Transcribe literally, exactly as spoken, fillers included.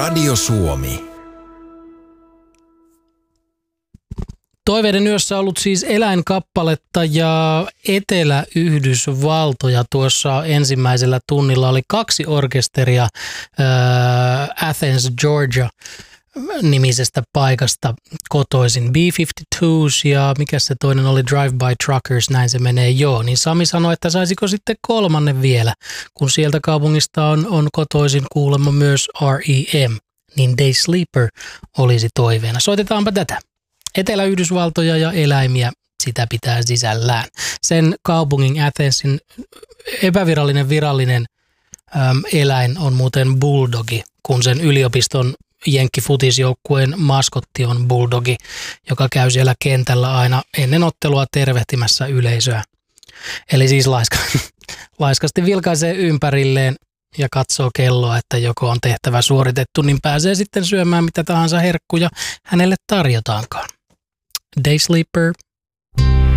Radio Suomi. Toiveiden yössä on ollut siis eläinkappaletta ja Etelä-Yhdysvaltoja. Tuossa ensimmäisellä tunnilla oli kaksi orkesteria äh, Athens, Georgia nimisestä paikasta kotoisin. B viisikymmentäkaksi ja mikä se toinen oli, Drive by Truckers, näin se menee joo. Niin Sami sanoi, että saisiko sitten kolmannen vielä, kun sieltä kaupungista on, on kotoisin kuulemma myös R E M, niin Day Sleeper olisi toiveena. Soitetaanpa tätä. Etelä-Yhdysvaltoja ja eläimiä sitä pitää sisällään. Sen kaupungin Athensin epävirallinen virallinen äm, eläin on muuten bulldogi, kun sen yliopiston jenkkifutisjoukkueen maskotti on bulldogi, joka käy siellä kentällä aina ennen ottelua tervehtimässä yleisöä. Eli siis laiska, laiskasti vilkaisee ympärilleen ja katsoo kelloa, että joko on tehtävä suoritettu, niin pääsee sitten syömään mitä tahansa herkkuja hänelle tarjotaankaan. Day Sleeper